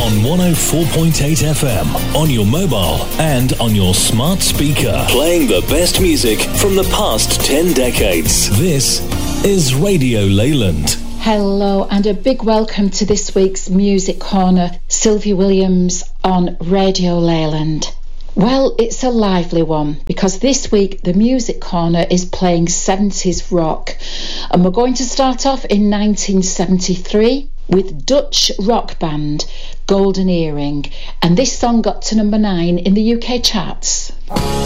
on 104.8 FM, on your mobile and on your smart speaker. Playing the best music from the past 10 decades. This is Radio Leyland. Hello and a big welcome to this week's Music Corner. Sylvia Williams on Radio Leyland. Well, it's a lively one because this week the Music Corner is playing 70s rock, and we're going to start off in 1973 with Dutch rock band Golden Earring, and this song got to number 9 in the UK charts.